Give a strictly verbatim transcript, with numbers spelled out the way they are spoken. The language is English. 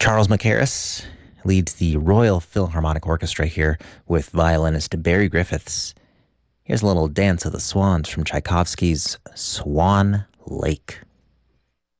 Charles Mackerras leads the Royal Philharmonic Orchestra here with violinist Barry Griffiths. Here's a little Dance of the Swans from Tchaikovsky's Swan Lake.